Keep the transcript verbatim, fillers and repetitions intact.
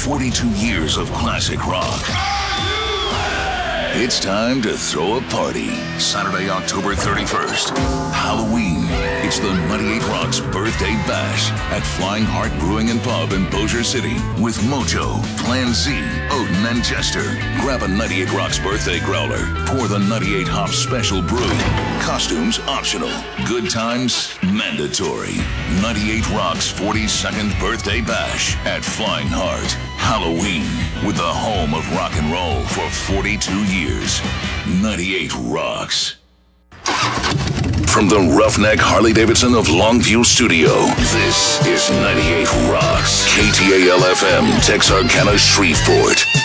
forty-two years of classic rock. It's time to throw a party. Saturday, October thirty-first, Halloween. It's the ninety-eight Rocks Birthday Bash at Flying Heart Brewing and Pub in Bossier City with Mojo, Plan Z, Odin, and Jester. Grab a ninety-eight Rocks Birthday Growler. Pour the ninety-eight Hop Special Brew. Costumes optional. Good times mandatory. ninety-eight Rocks forty-second Birthday Bash at Flying Heart. Halloween with the home of rock and roll for forty-two years. ninety-eight Rocks. From the Roughneck Harley-Davidson of Longview Studio, this is ninety-eight Rocks. K T A L F M, Texarkana, Shreveport.